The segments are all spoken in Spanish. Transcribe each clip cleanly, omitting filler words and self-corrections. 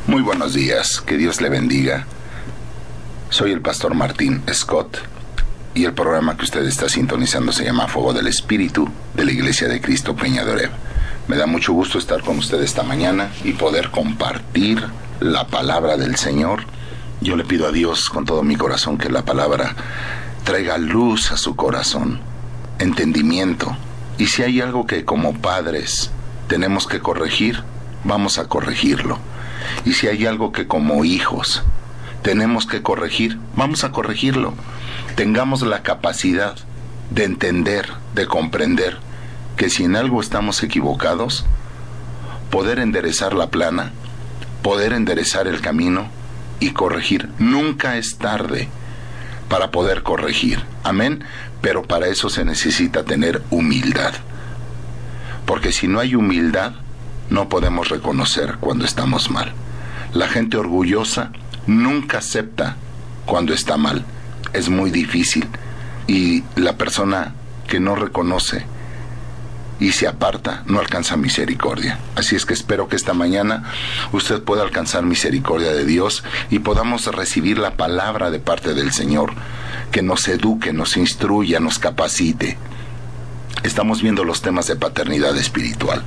Muy buenos días, que Dios le bendiga. Soy el pastor Martín Scott y el programa que usted está sintonizando se llama Fuego del Espíritu de la Iglesia de Cristo Peña de Oreb. Me da mucho gusto estar con usted esta mañana y poder compartir la palabra del Señor. Yo le pido a Dios con todo mi corazón que la palabra traiga luz a su corazón, entendimiento. Y si hay algo que como padres tenemos que corregir, vamos a corregirlo. Y si hay algo que como hijos tenemos que corregir, vamos a corregirlo. Tengamos la capacidad de entender, de comprender que si en algo estamos equivocados, poder enderezar la plana, poder enderezar el camino y corregir. Nunca es tarde para poder corregir. Amén. Pero para eso se necesita tener humildad. Porque si no hay humildad, no podemos reconocer cuando estamos mal. La gente orgullosa nunca acepta cuando está mal. Es muy difícil. Y la persona que no reconoce y se aparta no alcanza misericordia. Así es que espero que esta mañana usted pueda alcanzar misericordia de Dios y podamos recibir la palabra de parte del Señor, que nos eduque, nos instruya, nos capacite. Estamos viendo los temas de paternidad espiritual.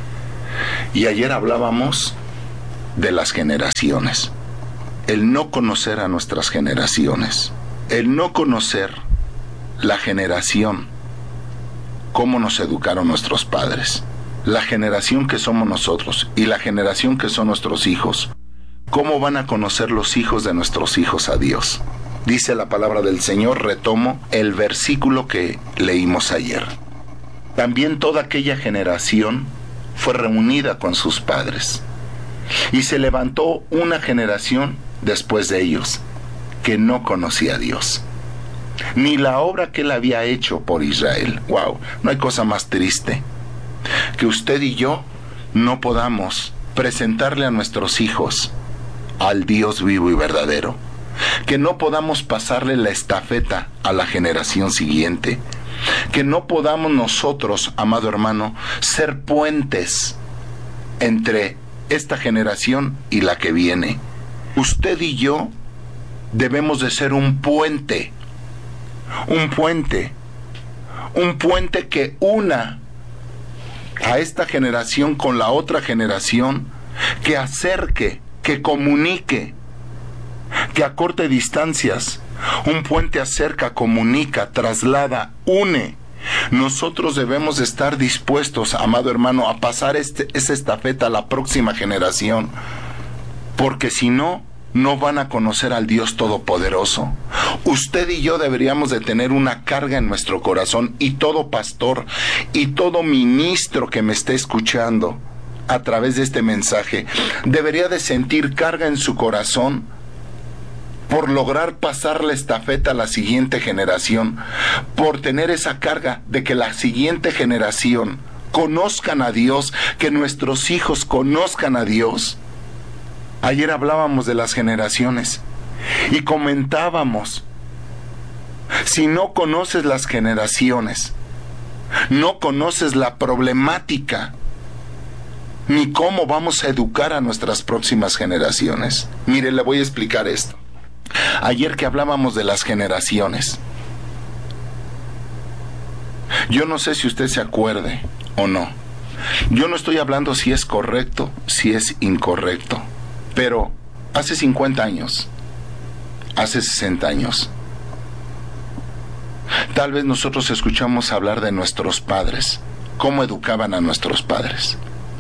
Y ayer hablábamos de las generaciones. El no conocer a nuestras generaciones. El no conocer la generación, cómo nos educaron nuestros padres. La generación que somos nosotros y la generación que son nuestros hijos. ¿Cómo van a conocer los hijos de nuestros hijos a Dios? Dice la palabra del Señor, retomo el versículo que leímos ayer. También toda aquella generación fue reunida con sus padres. Y se levantó una generación después de ellos que no conocía a Dios, ni la obra que él había hecho por Israel. Wow, no hay cosa más triste que usted y yo no podamos presentarle a nuestros hijos al Dios vivo y verdadero, que no podamos pasarle la estafeta a la generación siguiente, que no podamos nosotros, amado hermano, ser puentes entre esta generación y la que viene. Usted y yo debemos de ser un puente que una a esta generación con la otra generación, que acerque, que comunique, que acorte distancias. Un puente acerca, comunica, traslada, une. Nosotros debemos de estar dispuestos, amado hermano, a pasar esa estafeta a la próxima generación, porque si no, no van a conocer al Dios Todopoderoso. Usted y yo deberíamos de tener una carga en nuestro corazón, y todo pastor y todo ministro que me esté escuchando a través de este mensaje debería de sentir carga en su corazón por lograr pasar la estafeta a la siguiente generación, por tener esa carga de que la siguiente generación conozcan a Dios, que nuestros hijos conozcan a Dios. Ayer hablábamos de las generaciones y comentábamos, si no conoces las generaciones, no conoces la problemática, ni cómo vamos a educar a nuestras próximas generaciones. Mire, le voy a explicar esto. Ayer que hablábamos de las generaciones, yo no sé si usted se acuerde o no. Yo no estoy hablando si es correcto, si es incorrecto, pero hace 50 años, hace 60 años, tal vez nosotros escuchamos hablar de nuestros padres, cómo educaban a nuestros padres.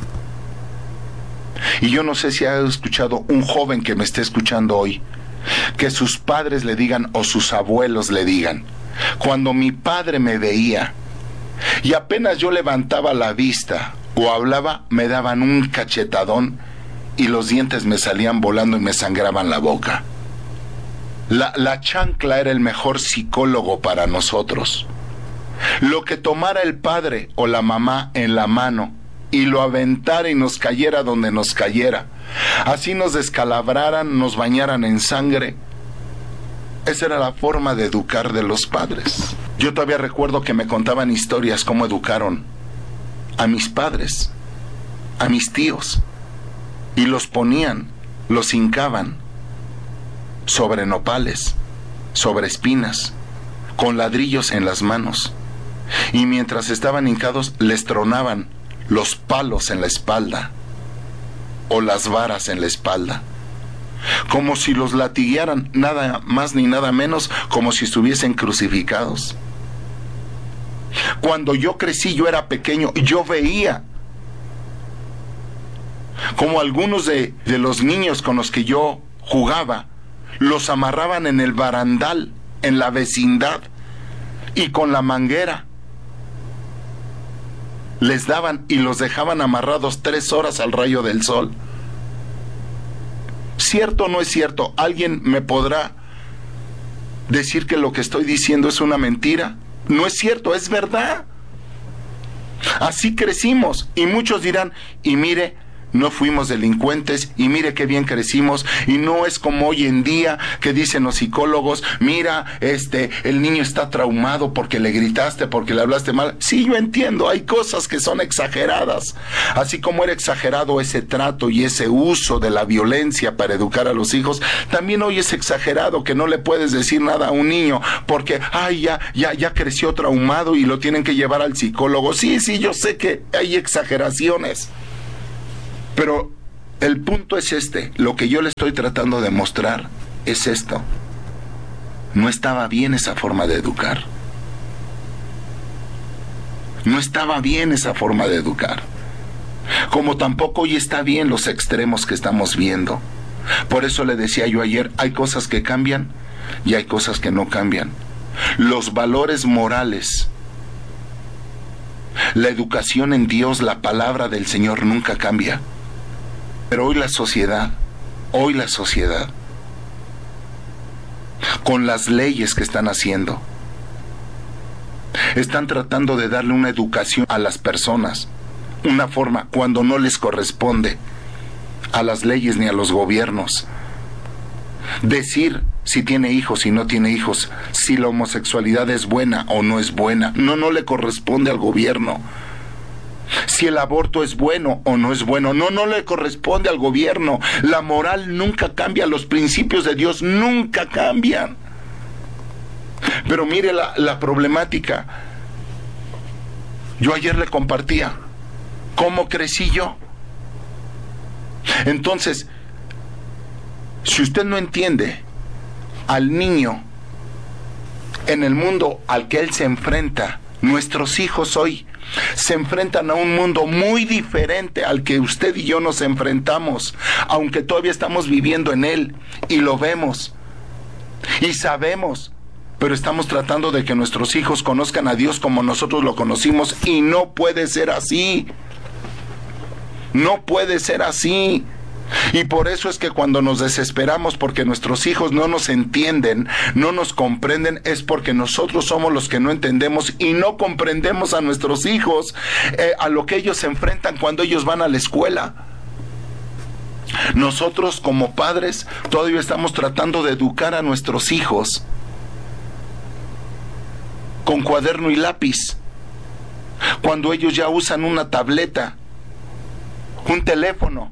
Y yo no sé si ha escuchado un joven que me esté escuchando hoy, que sus padres le digan o sus abuelos le digan: cuando mi padre me veía y apenas yo levantaba la vista o hablaba, me daban un cachetadón y los dientes me salían volando y me sangraban la boca. La chancla era el mejor psicólogo para nosotros. Lo que tomara el padre o la mamá en la mano y lo aventara y nos cayera donde nos cayera, así nos descalabraran, nos bañaran en sangre, esa era la forma de educar de los padres. Yo todavía recuerdo que me contaban historias cómo educaron a mis padres, a mis tíos, y los ponían los hincaban sobre nopales, sobre espinas, con ladrillos en las manos. Y mientras estaban hincados, les tronaban los palos en la espalda o las varas en la espalda, como si los latiguearan, nada más ni nada menos, como si estuviesen crucificados. Cuando yo crecí, yo era pequeño, yo veía como algunos de los niños con los que yo jugaba, los amarraban en el barandal, en la vecindad, y con la manguera les daban y los dejaban amarrados 3 horas al rayo del sol. ¿Cierto o no es cierto? ¿Alguien me podrá decir que lo que estoy diciendo es una mentira? No es cierto, es verdad. Así crecimos, y muchos dirán, y mire, no fuimos delincuentes, y mire qué bien crecimos, y no es como hoy en día que dicen los psicólogos, mira, el niño está traumado porque le gritaste, porque le hablaste mal. Sí, yo entiendo, hay cosas que son exageradas, así como era exagerado ese trato y ese uso de la violencia para educar a los hijos, también hoy es exagerado que no le puedes decir nada a un niño, porque, ya creció traumado y lo tienen que llevar al psicólogo. Sí, yo sé que hay exageraciones, pero el punto es lo que yo le estoy tratando de mostrar es esto. No estaba bien esa forma de educar. No estaba bien esa forma de educar. Como tampoco hoy está bien los extremos que estamos viendo. Por eso le decía yo ayer, hay cosas que cambian y hay cosas que no cambian. Los valores morales, la educación en Dios, la palabra del Señor nunca cambia. Pero hoy la sociedad, con las leyes que están haciendo, están tratando de darle una educación a las personas, una forma cuando no les corresponde a las leyes ni a los gobiernos. Decir si tiene hijos, si no tiene hijos, si la homosexualidad es buena o no es buena, no le corresponde al gobierno. Si el aborto es bueno o no es bueno, no le corresponde al gobierno. La moral nunca cambia, los principios de Dios nunca cambian. Pero mire la problemática. Yo ayer le compartía cómo crecí yo. Entonces, si usted no entiende al niño en el mundo al que él se enfrenta, nuestros hijos hoy se enfrentan a un mundo muy diferente al que usted y yo nos enfrentamos, aunque todavía estamos viviendo en él y lo vemos y sabemos, pero estamos tratando de que nuestros hijos conozcan a Dios como nosotros lo conocimos, y no puede ser así. No puede ser así. Y por eso es que cuando nos desesperamos porque nuestros hijos no nos entienden, no nos comprenden, es porque nosotros somos los que no entendemos y no comprendemos a nuestros hijos, a lo que ellos se enfrentan cuando ellos van a la escuela. Nosotros como padres todavía estamos tratando de educar a nuestros hijos con cuaderno y lápiz, cuando ellos ya usan una tableta, un teléfono.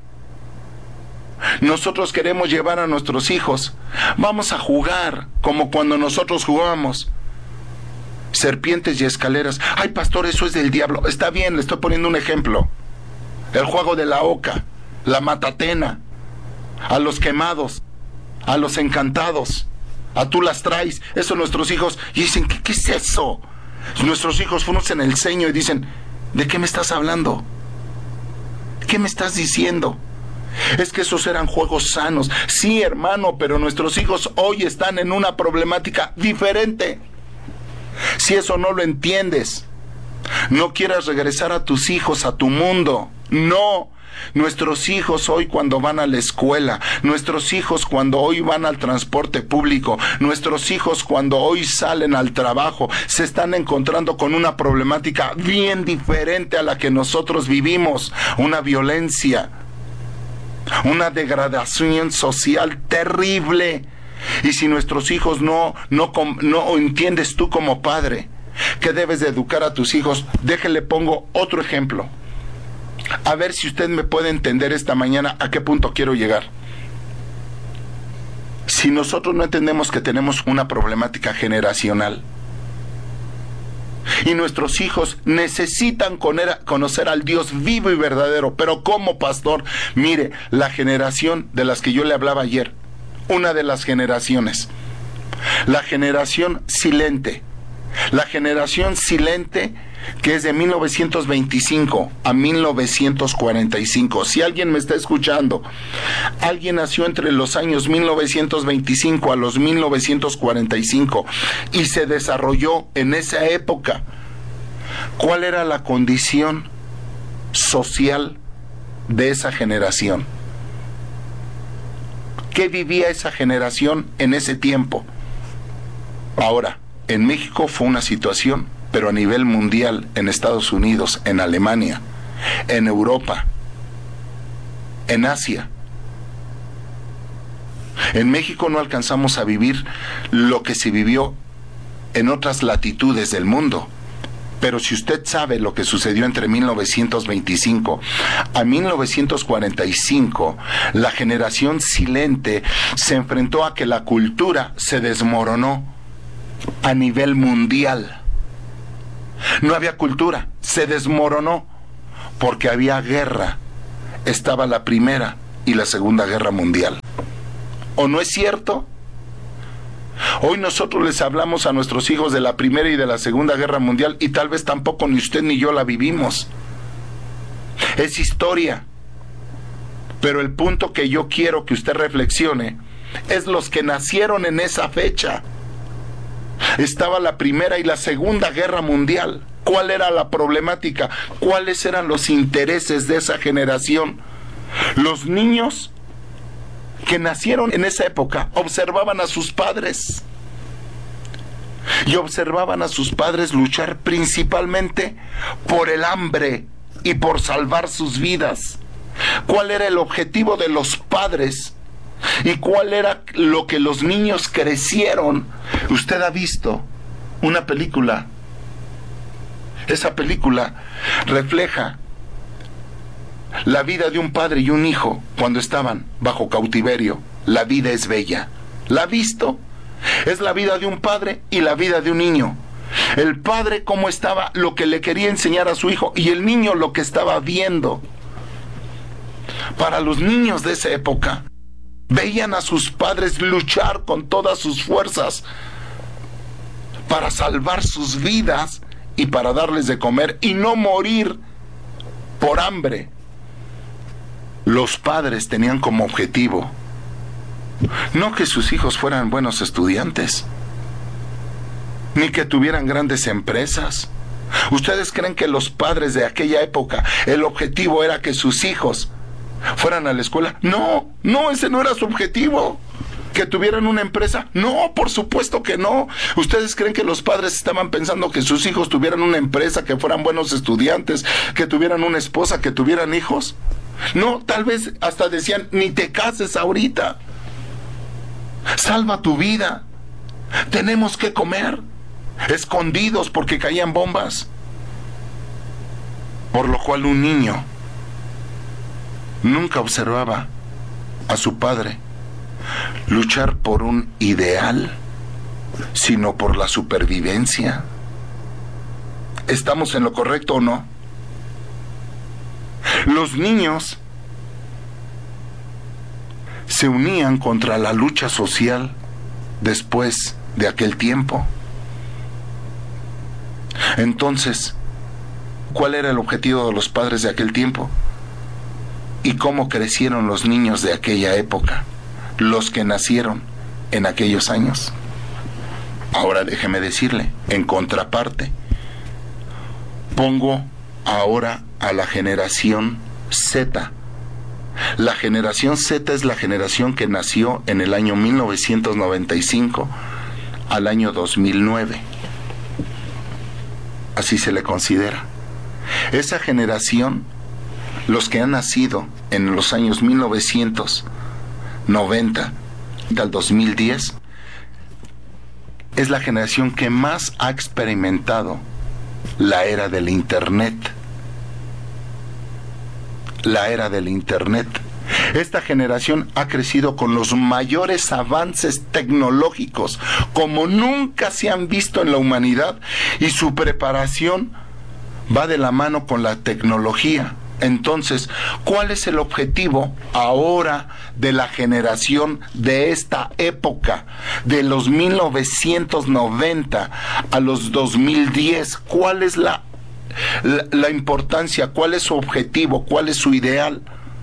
Nosotros queremos llevar a nuestros hijos, vamos a jugar como cuando nosotros jugábamos serpientes y escaleras. Ay, pastor, eso es del diablo. Está bien, le estoy poniendo un ejemplo. El juego de la oca, la matatena, a los quemados, a los encantados, a tú las traes. Eso nuestros hijos, y dicen, ¿qué es eso? Nuestros hijos fruncen el ceño y dicen, ¿de qué me estás hablando? ¿Qué me estás diciendo? Es que esos eran juegos sanos. Sí, hermano, pero nuestros hijos hoy están en una problemática diferente. Si eso no lo entiendes, no quieras regresar a tus hijos a tu mundo. No. Nuestros hijos hoy cuando van a la escuela, nuestros hijos cuando hoy van al transporte público, nuestros hijos cuando hoy salen al trabajo, se están encontrando con una problemática bien diferente a la que nosotros vivimos. Una violencia, una degradación social terrible. Y si nuestros hijos no entiendes tú como padre que debes de educar a tus hijos, déjele pongo otro ejemplo. A ver si usted me puede entender esta mañana a qué punto quiero llegar. Si nosotros no entendemos que tenemos una problemática generacional y nuestros hijos necesitan conocer al Dios vivo y verdadero, pero ¿cómo, pastor? Mire, la generación de las que yo le hablaba ayer, una de las generaciones, la generación silente, que es de 1925 a 1945. Si alguien me está escuchando, alguien nació entre los años 1925 a los 1945 y se desarrolló en esa época. ¿Cuál era la condición social de esa generación? ¿Qué vivía esa generación en ese tiempo? Ahora, en México fue una situación, pero a nivel mundial, en Estados Unidos, en Alemania, en Europa, en Asia. En México no alcanzamos a vivir lo que se vivió en otras latitudes del mundo. Pero si usted sabe lo que sucedió entre 1925 a 1945, la generación silente se enfrentó a que la cultura se desmoronó a nivel mundial. No había cultura, se desmoronó porque había guerra. Estaba la Primera y la Segunda Guerra Mundial. ¿O no es cierto? Hoy nosotros les hablamos a nuestros hijos de la Primera y de la Segunda Guerra Mundial y tal vez tampoco ni usted ni yo la vivimos. Es historia. Pero el punto que yo quiero que usted reflexione es los que nacieron en esa fecha. Estaba la Primera y la Segunda Guerra Mundial. ¿Cuál era la problemática? ¿Cuáles eran los intereses de esa generación? Los niños que nacieron en esa época observaban a sus padres y observaban a sus padres luchar principalmente por el hambre y por salvar sus vidas. ¿Cuál era el objetivo de los padres? ¿Y cuál era lo que los niños crecieron? Usted ha visto una película. Esa película refleja la vida de un padre y un hijo cuando estaban bajo cautiverio. La vida es bella. ¿La ha visto? Es la vida de un padre y la vida de un niño. El padre cómo estaba, lo que le quería enseñar a su hijo, y el niño lo que estaba viendo. Para los niños de esa época, veían a sus padres luchar con todas sus fuerzas para salvar sus vidas y para darles de comer y no morir por hambre. Los padres tenían como objetivo no que sus hijos fueran buenos estudiantes, ni que tuvieran grandes empresas. ¿Ustedes creen que los padres de aquella época, el objetivo era que sus hijos fueran a la escuela? No, ese no era su objetivo. ¿Que tuvieran una empresa? No, por supuesto que no. ¿Ustedes creen que los padres estaban pensando que sus hijos tuvieran una empresa, que fueran buenos estudiantes, que tuvieran una esposa, que tuvieran hijos? No, tal vez hasta decían, ni te cases ahorita. Salva tu vida. Tenemos que comer. Escondidos porque caían bombas. Por lo cual un niño nunca observaba a su padre luchar por un ideal, sino por la supervivencia. ¿Estamos en lo correcto o no? Los niños se unían contra la lucha social después de aquel tiempo. Entonces, ¿cuál era el objetivo de los padres de aquel tiempo? ¿Y cómo crecieron los niños de aquella época? Los que nacieron en aquellos años. Ahora déjeme decirle, en contraparte, pongo ahora a la generación Z. La generación Z es la generación que nació en el año 1995 al año 2009. Así se le considera. Esa generación, los que han nacido en los años 1990 al 2010, es la generación que más ha experimentado la era del Internet. La era del Internet Esta generación ha crecido con los mayores avances tecnológicos como nunca se han visto en la humanidad, y su preparación va de la mano con la tecnología. Entonces, ¿cuál es el objetivo ahora de la generación de esta época, de los 1990 a los 2010? ¿Cuál es la importancia? ¿Cuál es su objetivo? ¿Cuál es su ideal?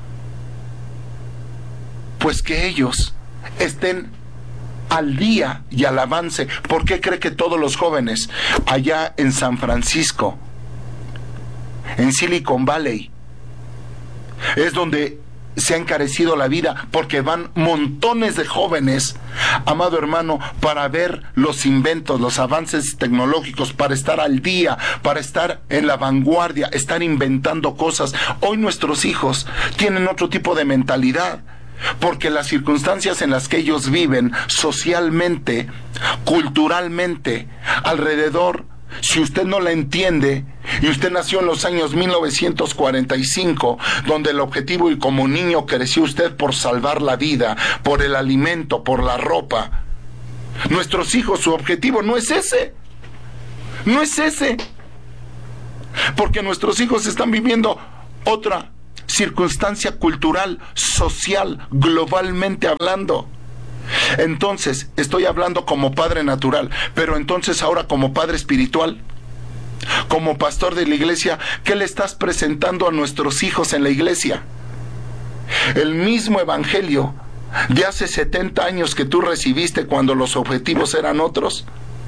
Pues que ellos estén al día y al avance. ¿Por qué cree que todos los jóvenes allá en San Francisco, en Silicon Valley, es donde se ha encarecido la vida? Porque van montones de jóvenes, amado hermano, para ver los inventos, los avances tecnológicos, para estar al día, para estar en la vanguardia, estar inventando cosas. Hoy nuestros hijos tienen otro tipo de mentalidad, porque las circunstancias en las que ellos viven socialmente, culturalmente, alrededor, si usted no la entiende, y usted nació en los años 1945, donde el objetivo, y como niño creció usted por salvar la vida, por el alimento, por la ropa. Nuestros hijos, su objetivo no es ese. No es ese. Porque nuestros hijos están viviendo otra circunstancia cultural, social, globalmente hablando. Entonces, estoy hablando como padre natural, pero entonces ahora como padre espiritual, como pastor de la iglesia, ¿qué le estás presentando a nuestros hijos en la iglesia? El mismo evangelio de hace 70 años que tú recibiste cuando los objetivos eran otros.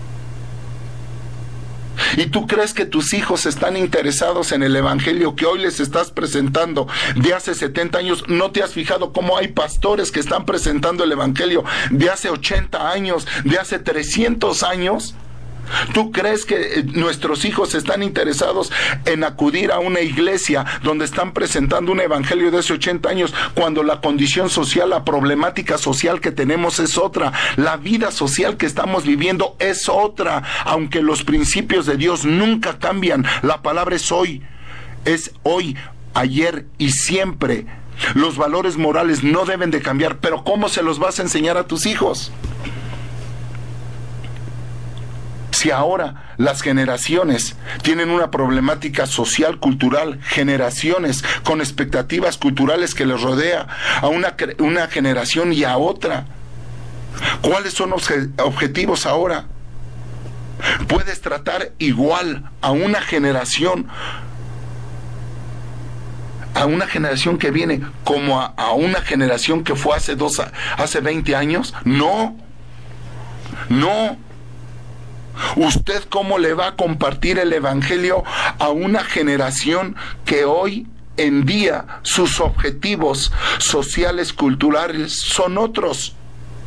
¿Y tú crees que tus hijos están interesados en el evangelio que hoy les estás presentando de hace 70 años? ¿No te has fijado cómo hay pastores que están presentando el evangelio de hace 80 años, de hace 300 años? ¿Tú crees que nuestros hijos están interesados en acudir a una iglesia donde están presentando un evangelio de hace 80 años, cuando la condición social, la problemática social que tenemos es otra, la vida social que estamos viviendo es otra? Aunque los principios de Dios nunca cambian, la palabra es hoy, ayer y siempre. Los valores morales no deben de cambiar, pero ¿cómo se los vas a enseñar a tus hijos? Si ahora las generaciones tienen una problemática social, cultural, generaciones con expectativas culturales que les rodea a una generación y a otra, ¿cuáles son los objetivos ahora? Puedes tratar igual a una generación que viene como a una generación que fue hace 20 años? No. ¿Usted cómo le va a compartir el evangelio a una generación que hoy en día sus objetivos sociales, culturales son otros?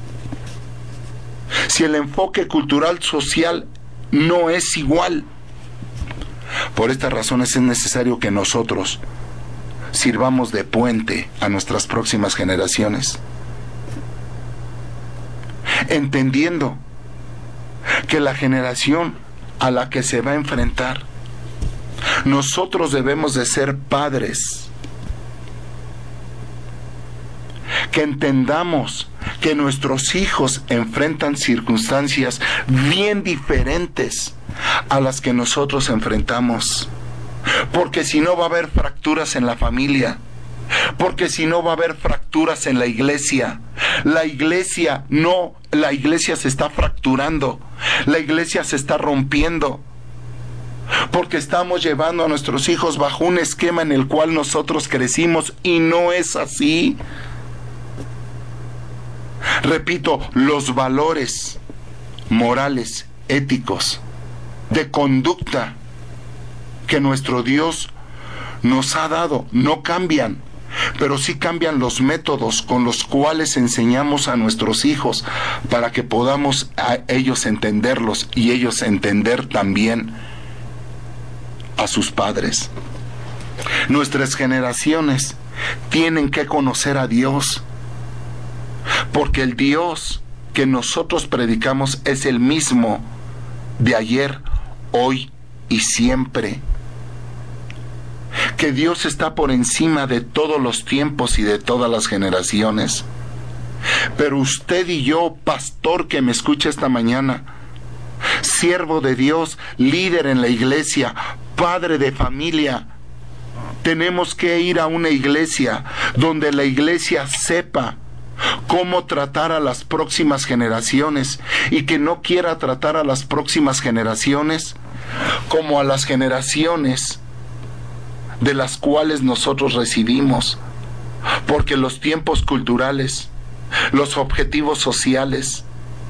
Si el enfoque cultural, social no es igual. Por estas razones es necesario que nosotros sirvamos de puente a nuestras próximas generaciones, entendiendo que la generación a la que se va a enfrentar, nosotros debemos de ser padres, que entendamos que nuestros hijos enfrentan circunstancias bien diferentes a las que nosotros enfrentamos, porque si no va a haber fracturas en la familia, porque si no va a haber fracturas en la iglesia. La iglesia se está fracturando, la iglesia se está rompiendo, porque estamos llevando a nuestros hijos bajo un esquema en el cual nosotros crecimos, y no es así. Repito, los valores morales, éticos, de conducta que nuestro Dios nos ha dado no cambian, pero sí cambian los métodos con los cuales enseñamos a nuestros hijos, para que podamos a ellos entenderlos y ellos entender también a sus padres. Nuestras generaciones tienen que conocer a Dios, porque el Dios que nosotros predicamos es el mismo de ayer, hoy y siempre. que Dios está por encima de todos los tiempos y de todas las generaciones. Pero usted y yo, pastor que me escucha esta mañana, siervo de Dios, líder en la iglesia, padre de familia, tenemos que ir a una iglesia donde la iglesia sepa cómo tratar a las próximas generaciones, y que no quiera tratar a las próximas generaciones como a las generaciones de las cuales nosotros recibimos, porque los tiempos culturales, los objetivos sociales,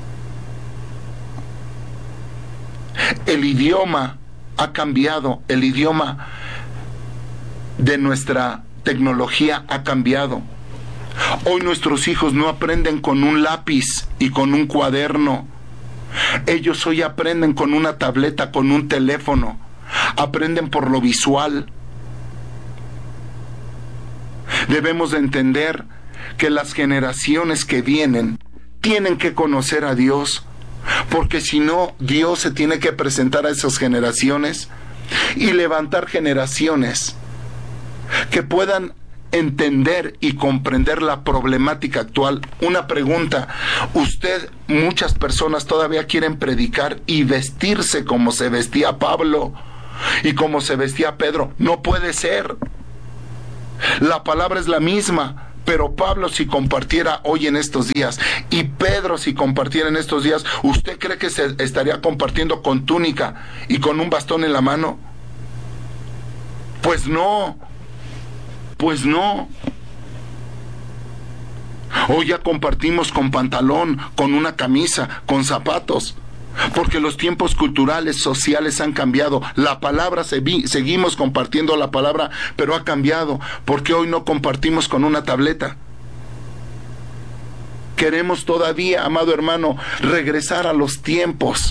el idioma ha cambiado, el idioma de nuestra tecnología ha cambiado. Hoy nuestros hijos no aprenden con un lápiz y con un cuaderno. Ellos hoy aprenden con una tableta, con un teléfono. Aprenden por lo visual. Debemos de entender que las generaciones que vienen tienen que conocer a Dios, porque si no, Dios se tiene que presentar a esas generaciones y levantar generaciones que puedan entender y comprender la problemática actual. Una pregunta: muchas personas todavía quieren predicar y vestirse como se vestía Pablo y como se vestía Pedro. No puede ser. La palabra es la misma, pero Pablo, si compartiera hoy en estos días, y Pedro, si compartiera en estos días, ¿usted cree que se estaría compartiendo con túnica y con un bastón en la mano? Pues no. Pues no. Hoy ya compartimos con pantalón, con una camisa, con zapatos, porque los tiempos culturales, sociales han cambiado. La palabra, seguimos compartiendo la palabra, pero ha cambiado, porque hoy no compartimos con una tableta. Queremos todavía, amado hermano, regresar a los tiempos.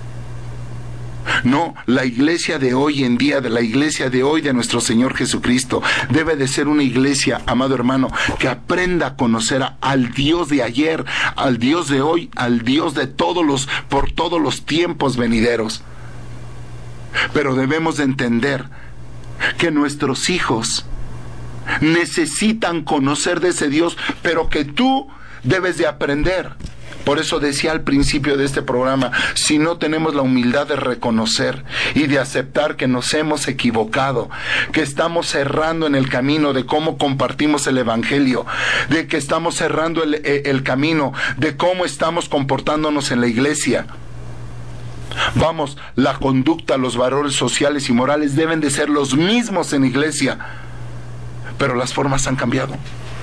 No, la iglesia de hoy en día, de la iglesia de hoy de nuestro Señor Jesucristo, debe de ser una iglesia, amado hermano, que aprenda a conocer al Dios de ayer, al Dios de hoy, al Dios de por todos los tiempos venideros. Pero debemos de entender que nuestros hijos necesitan conocer de ese Dios, pero que tú debes de aprender. Por eso decía al principio de este programa, si no tenemos la humildad de reconocer y de aceptar que nos hemos equivocado, que estamos errando en el camino de cómo compartimos el Evangelio, de que estamos errando el camino de cómo estamos comportándonos en la iglesia. Vamos, la conducta, los valores sociales y morales deben de ser los mismos en la iglesia, pero las formas han cambiado.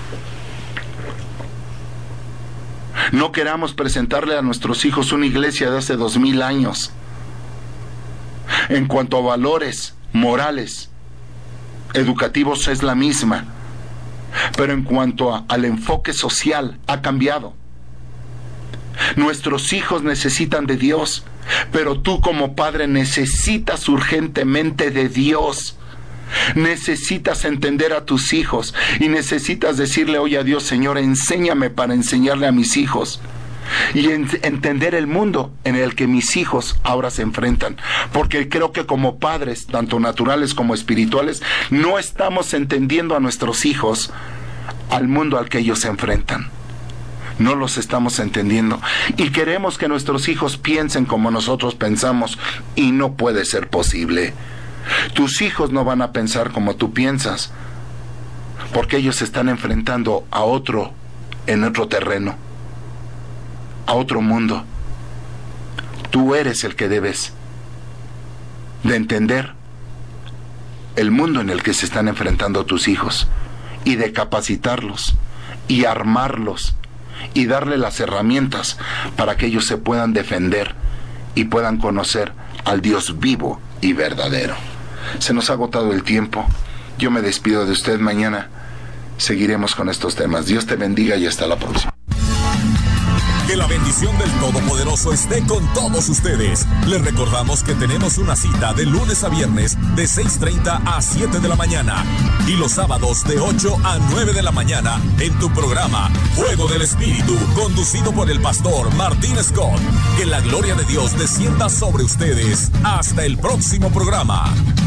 No queramos presentarle a nuestros hijos una iglesia de hace 2000 años. En cuanto a valores morales, educativos es la misma, pero en cuanto al enfoque social ha cambiado. Nuestros hijos necesitan de Dios, pero tú como padre necesitas urgentemente de Dios. Necesitas entender a tus hijos y necesitas decirle hoy a Dios: Señor, enséñame para enseñarle a mis hijos, y entender el mundo en el que mis hijos ahora se enfrentan, porque creo que como padres, tanto naturales como espirituales, no estamos entendiendo a nuestros hijos al mundo al que ellos se enfrentan. No los estamos entendiendo y queremos que nuestros hijos piensen como nosotros pensamos, y no puede ser posible. Tus hijos no van a pensar como tú piensas, porque ellos se están enfrentando a otro, en otro terreno, a otro mundo. Tú eres el que debes de entender el mundo en el que se están enfrentando tus hijos, y de capacitarlos y armarlos y darle las herramientas para que ellos se puedan defender y puedan conocer al Dios vivo y verdadero. Se nos ha agotado el tiempo. Yo me despido de usted. Mañana seguiremos con estos temas. Dios te bendiga y hasta la próxima. Que la bendición del Todopoderoso esté con todos ustedes. Les recordamos que tenemos una cita de lunes a viernes de 6:30 a 7 de la mañana y los sábados de 8 a 9 de la mañana en tu programa Fuego del Espíritu, conducido por el pastor Martín Scott. Que la gloria de Dios descienda sobre ustedes. Hasta el próximo programa.